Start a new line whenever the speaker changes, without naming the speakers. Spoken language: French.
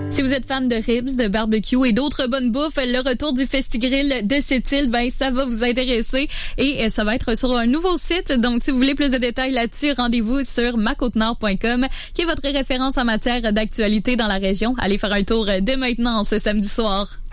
Si vous êtes fan de ribs, de barbecue et d'autres bonnes bouffes, le retour du Festigrill de Sept-Îles, ça va vous intéresser et ça va être sur un nouveau site. Donc, si vous voulez plus de détails là-dessus, rendez-vous sur macôtenord.com, qui est votre référence en matière d'actualité dans la région. Allez faire un tour dès maintenant ce samedi soir.